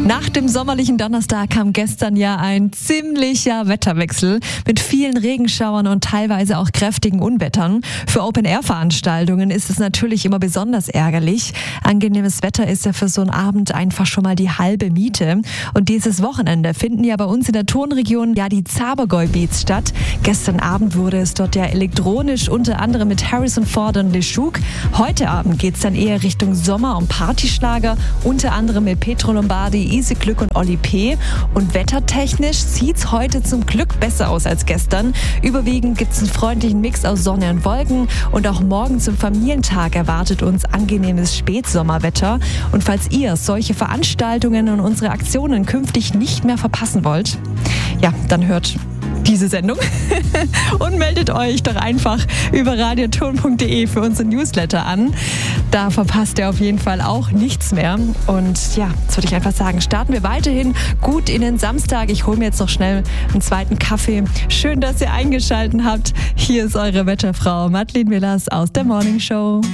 Nach dem sommerlichen Donnerstag kam gestern ja ein ziemlicher Wetterwechsel mit vielen Regenschauern und teilweise auch kräftigen Unwettern. Für Open-Air-Veranstaltungen ist es natürlich immer besonders ärgerlich. Angenehmes Wetter ist ja für so einen Abend einfach schon mal die halbe Miete. Und dieses Wochenende finden ja bei uns in der Turnregion ja die Zabergäu Beats statt. Gestern Abend wurde es dort ja elektronisch, unter anderem mit Harrison Ford und LeShook. Heute Abend geht es dann eher Richtung Sommer- und Partyschlager, unter anderem mit Petro Lombardi, Easy Glück und Oli P. Und wettertechnisch sieht's heute zum Glück besser aus als gestern. Überwiegend gibt's einen freundlichen Mix aus Sonne und Wolken. Und auch morgen zum Familientag erwartet uns angenehmes Spätsommerwetter. Und falls ihr solche Veranstaltungen und unsere Aktionen künftig nicht mehr verpassen wollt, ja, dann hört diese Sendung und meldet euch doch einfach über radioton.de für unseren Newsletter an. Da verpasst ihr auf jeden Fall auch nichts mehr. Und ja, jetzt würde ich einfach sagen, starten wir weiterhin gut in den Samstag. Ich hole mir jetzt noch schnell einen zweiten Kaffee. Schön, dass ihr eingeschaltet habt. Hier ist eure Wetterfrau Madeleine Willers aus der Morning Show.